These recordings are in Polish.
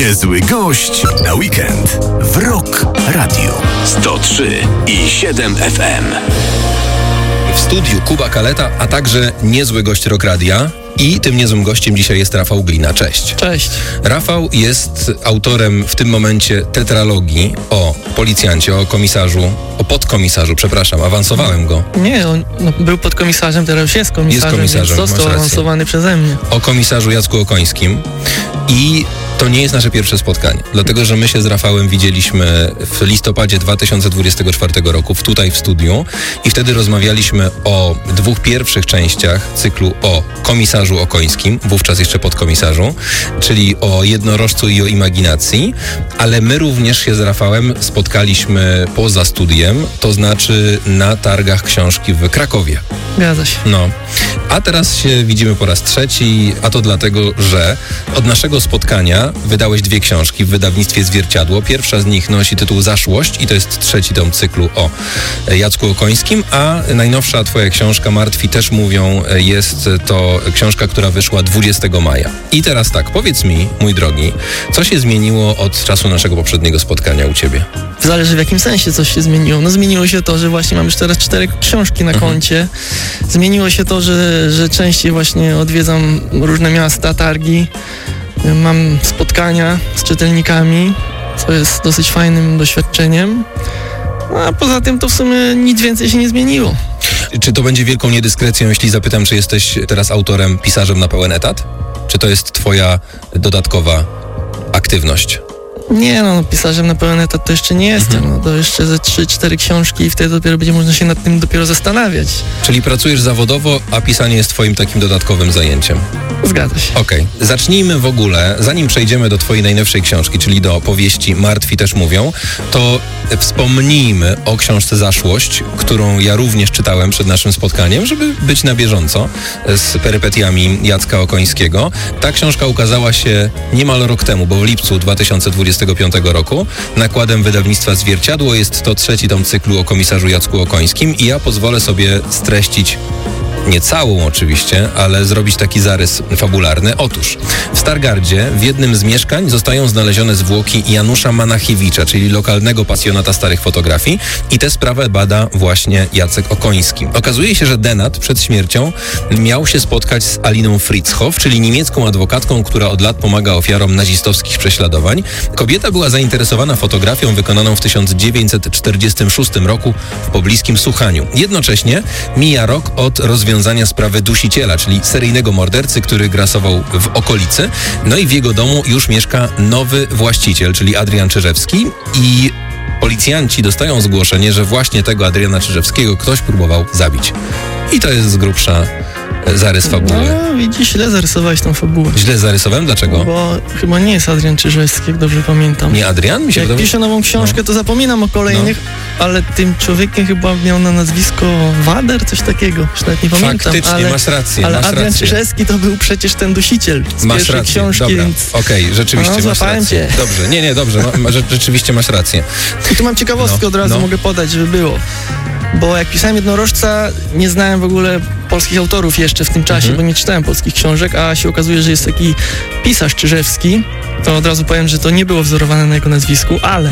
Niezły gość na weekend w Rock Radio 103,7 FM. W studiu Kuba Kaleta, a także niezły gość Rock Radia. I tym niezłym gościem dzisiaj jest Rafał Glina. Cześć. Cześć. Rafał jest autorem w tym momencie tetralogii o policjancie, o podkomisarzu, przepraszam, awansowałem go. Nie, on był podkomisarzem, teraz już jest komisarzem, jest komisarzem, więc został awansowany przeze mnie. O komisarzu Jacku Okońskim. I to nie jest nasze pierwsze spotkanie, dlatego że my się z Rafałem widzieliśmy w listopadzie 2024 roku tutaj w studiu i wtedy rozmawialiśmy o dwóch pierwszych częściach cyklu o komisarzu Okońskim, wówczas jeszcze podkomisarzu, czyli o jednorożcu i o imaginacji, ale my również się z Rafałem spotkaliśmy poza studiem, to znaczy na targach książki w Krakowie. Zgadza się. No, a teraz się widzimy po raz trzeci, a to dlatego, że od naszego spotkania wydałeś dwie książki w wydawnictwie Zwierciadło. Pierwsza z nich nosi tytuł Zaszłość i to jest trzeci tom cyklu o Jacku Okońskim, a najnowsza twoja książka Martwi też mówią, jest to książka, która wyszła 20 maja. I teraz tak, powiedz mi, mój drogi, co się zmieniło od czasu naszego poprzedniego spotkania u ciebie? Zależy w jakim sensie coś się zmieniło. No zmieniło się to, że właśnie mam już teraz 4 książki na koncie. Zmieniło się to, że częściej właśnie odwiedzam różne miasta, targi. Mam spotkania z czytelnikami, co jest dosyć fajnym doświadczeniem. No, a poza tym to w sumie nic więcej się nie zmieniło. Czy to będzie wielką niedyskrecją, jeśli zapytam, czy jesteś teraz autorem, pisarzem na pełen etat? Czy to jest twoja dodatkowa aktywność? Nie no, pisarzem na pełen etat to jeszcze nie jestem. No, to jeszcze ze 3-4 książki i wtedy dopiero będzie można się nad tym dopiero zastanawiać. Czyli pracujesz zawodowo, a pisanie jest twoim takim dodatkowym zajęciem. Zgadza się. Okej. Zacznijmy w ogóle, zanim przejdziemy do twojej najnowszej książki, czyli do powieści Martwi też mówią, to wspomnijmy o książce Zaszłość, którą ja również czytałem przed naszym spotkaniem, żeby być na bieżąco z perypetiami Jacka Okońskiego. Ta książka ukazała się niemal rok temu, bo w lipcu 2025 roku. Nakładem wydawnictwa Zwierciadło jest to trzeci tom cyklu o komisarzu Jacku Okońskim i ja pozwolę sobie streścić nie całą oczywiście, ale zrobić taki zarys fabularny. Otóż w Stargardzie w jednym z mieszkań zostają znalezione zwłoki Janusza Manachiewicza, czyli lokalnego pasjonata starych fotografii i tę sprawę bada właśnie Jacek Okoński. Okazuje się, że Denat przed śmiercią miał się spotkać z Aliną Fritzhoff, czyli niemiecką adwokatką, która od lat pomaga ofiarom nazistowskich prześladowań. Kobieta była zainteresowana fotografią wykonaną w 1946 roku w pobliskim Suchaniu. Jednocześnie mija rok od rozwiązania sprawy dusiciela, czyli seryjnego mordercy, który grasował w okolicy. No i w jego domu już mieszka nowy właściciel, czyli Adrian Czyżewski i policjanci dostają zgłoszenie, że właśnie tego Adriana Czyżewskiego ktoś próbował zabić. I to jest z grubsza zarys fabuły. No widzisz, źle zarysowałeś tą fabułę. Źle zarysowałem? Dlaczego? Bo chyba nie jest Adrian Czyżewski, jak dobrze pamiętam. Nie Adrian? Mi się jak piszę nową książkę, to zapominam o kolejnych, ale tym człowiekiem chyba miał na nazwisko Wader, coś takiego. Już nawet nie pamiętam. Faktycznie, masz rację. Ale Adrian Czyżewski to był przecież ten dusiciel z masz pierwszej rację, książki, dobra. więc... Okej, rzeczywiście masz rację. Cię. Dobrze, nie, dobrze, rzeczywiście masz rację. I tu mam ciekawostkę od razu mogę podać, żeby było. Bo jak pisałem Jednorożca, nie znałem w ogóle polskich autorów jeszcze w tym czasie, bo nie czytałem polskich książek, a się okazuje, że jest taki pisarz Czyżewski. To od razu powiem, że to nie było wzorowane na jego nazwisku, ale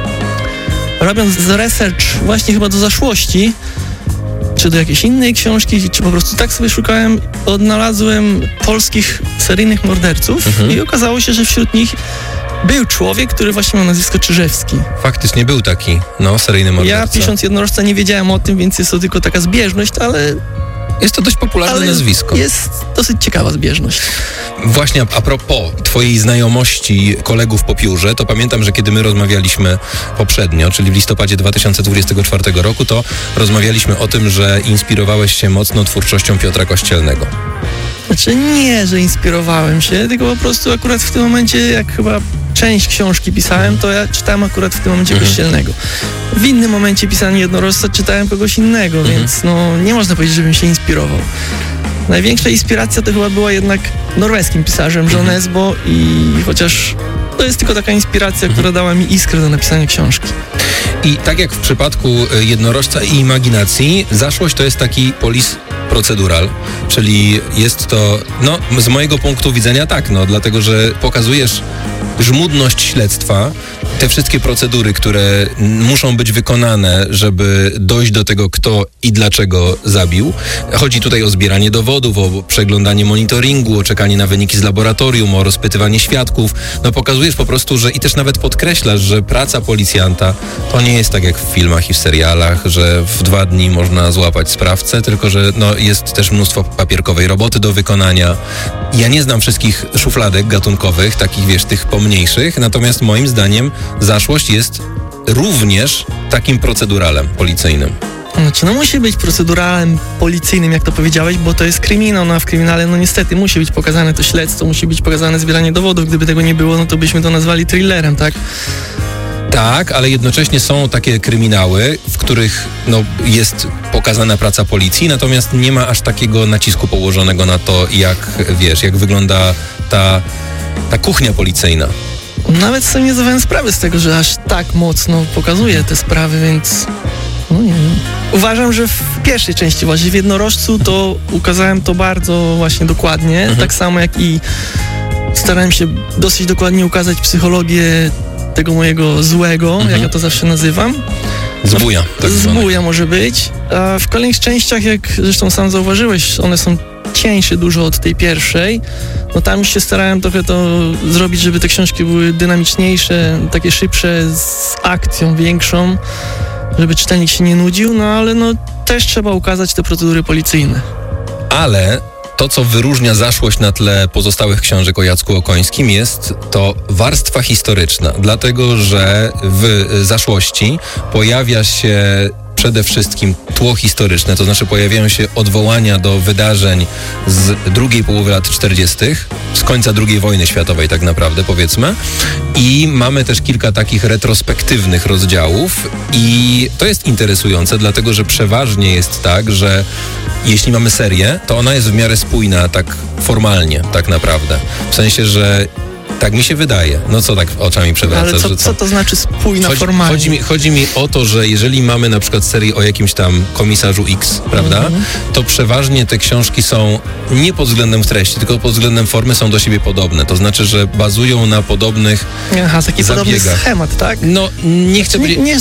robiąc research właśnie chyba do Zaszłości, czy do jakiejś innej książki, czy po prostu tak sobie szukałem, odnalazłem polskich seryjnych morderców i okazało się, że wśród nich był człowiek, który właśnie ma nazwisko Czyżewski. Faktycznie był taki, seryjny morderca. Ja pisząc Jednorożca nie wiedziałem o tym, więc jest to tylko taka zbieżność, ale... Jest to dość popularne nazwisko. Jest dosyć ciekawa zbieżność. Właśnie a propos twojej znajomości kolegów po piórze, to pamiętam, że kiedy my rozmawialiśmy poprzednio, czyli w listopadzie 2024 roku, to rozmawialiśmy o tym, że inspirowałeś się mocno twórczością Piotra Kościelnego. Znaczy nie, że inspirowałem się, tylko po prostu akurat w tym momencie, jak chyba część książki pisałem, to ja czytałem akurat w tym momencie Kościelnego. W innym momencie pisania Jednorożca czytałem kogoś innego, więc nie można powiedzieć, żebym się inspirował. Największa inspiracja to chyba była jednak norweskim pisarzem John Esbo i chociaż to jest tylko taka inspiracja, która dała mi iskrę do napisania książki. I tak jak w przypadku Jednorożca i Imaginacji, Zaszłość to jest taki procedural, czyli jest to, no z mojego punktu widzenia tak, no dlatego, że pokazujesz żmudność śledztwa, te wszystkie procedury, które muszą być wykonane, żeby dojść do tego, kto i dlaczego zabił. Chodzi tutaj o zbieranie dowodów, o przeglądanie monitoringu, o czekanie na wyniki z laboratorium, o rozpytywanie świadków. No pokazujesz po prostu, że i też nawet podkreślasz, że praca policjanta to nie jest tak jak w filmach i w serialach, że w 2 dni można złapać sprawcę, tylko że no, jest też mnóstwo papierkowej roboty do wykonania. Ja nie znam wszystkich szufladek gatunkowych, takich wiesz, tych pomniejszych, natomiast moim zdaniem zaszłość jest również takim proceduralem policyjnym. Znaczy, no musi być proceduralem policyjnym, jak to powiedziałeś, bo to jest kryminał, no a w kryminale, no niestety, musi być pokazane to śledztwo, musi być pokazane zbieranie dowodów. Gdyby tego nie było, no to byśmy to nazwali thrillerem, tak? Tak, ale jednocześnie są takie kryminały, w których no, jest pokazana praca policji, natomiast nie ma aż takiego nacisku położonego na to, jak wiesz, jak wygląda ta kuchnia policyjna. Nawet sobie nie zdawałem sprawy z tego, że aż tak mocno pokazuje te sprawy, więc no nie wiem. Uważam, że w pierwszej części, właśnie w Jednorożcu, to ukazałem to bardzo właśnie dokładnie, tak samo jak i starałem się dosyć dokładnie ukazać psychologię tego mojego złego, jak ja to zawsze nazywam. Zbója. Tak zbója może być. A w kolejnych częściach, jak zresztą sam zauważyłeś, one są cieńsze dużo od tej pierwszej. No tam już się starałem trochę to zrobić, żeby te książki były dynamiczniejsze, takie szybsze, z akcją większą, żeby czytelnik się nie nudził, no ale no też trzeba ukazać te procedury policyjne. Ale to, co wyróżnia zaszłość na tle pozostałych książek o Jacku Okońskim, jest to warstwa historyczna, dlatego że w zaszłości pojawia się przede wszystkim tło historyczne, to znaczy pojawiają się odwołania do wydarzeń z drugiej połowy lat 40., z końca II wojny światowej tak naprawdę, powiedzmy. I mamy też kilka takich retrospektywnych rozdziałów i to jest interesujące, dlatego że przeważnie jest tak, że jeśli mamy serię, to ona jest w miarę spójna tak formalnie tak naprawdę. W sensie, że tak mi się wydaje. No co tak oczami przewracasz? Ale co to znaczy spójna formalnie? Chodzi mi o to, że jeżeli mamy na przykład serię o jakimś tam komisarzu X, prawda, to przeważnie te książki są nie pod względem treści, tylko pod względem formy są do siebie podobne. To znaczy, że bazują na podobnych taki zabiegach. podobny schemat, tak? No, nie chcę powiedzieć... Nie